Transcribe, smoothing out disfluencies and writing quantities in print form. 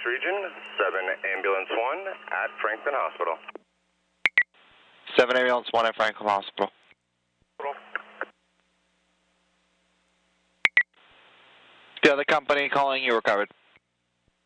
region, 7 Ambulance 1 at Franklin Hospital. 7 Ambulance 1 at Franklin Hospital. The other company calling, you recovered.